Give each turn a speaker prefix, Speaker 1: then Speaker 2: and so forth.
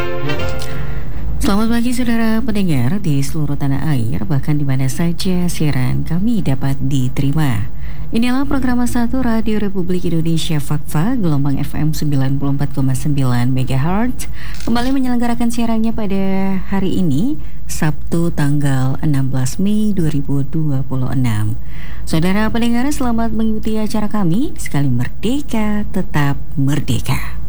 Speaker 1: Selamat pagi saudara pendengar di seluruh tanah air, bahkan di mana saja siaran kami dapat diterima. Inilah program satu Radio Republik Indonesia Fakfa, gelombang FM 94,9 MHz, kembali menyelenggarakan siarannya pada hari ini, Sabtu tanggal 16 Mei 2026. Saudara pendengar, selamat mengikuti acara kami, sekali merdeka, tetap merdeka.